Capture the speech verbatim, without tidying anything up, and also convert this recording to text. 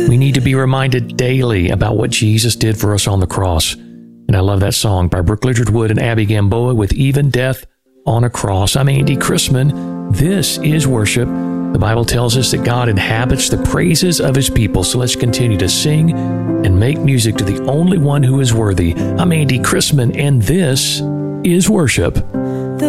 We need to be reminded daily about what Jesus did for us on the cross. And I love that song by Brooke Liggard Wood and Abby Gamboa with Even Death on a Cross. I'm Andy Chrisman. This is worship. The Bible tells us that God inhabits the praises of His people. So let's continue to sing and make music to the only one who is worthy. I'm Andy Chrisman, and this is worship.